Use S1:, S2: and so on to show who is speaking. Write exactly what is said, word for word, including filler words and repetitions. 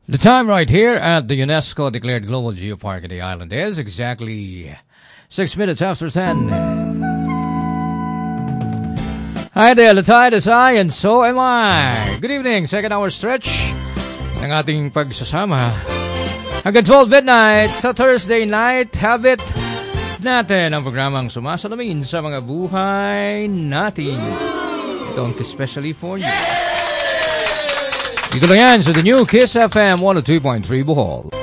S1: The time right here at the UNESCO declared Global Geopark of the island is exactly six minutes after ten. Hi there, the tide is high and so am I. Good evening, second hour stretch ng ating pagsasama. Hanggang twelve midnight sa Thursday night, habit natin ang programang sumasalamin sa mga buhay natin. Ito ang especially for you. Dito lang yan sa The New Kiss F M one oh two point three Bohol.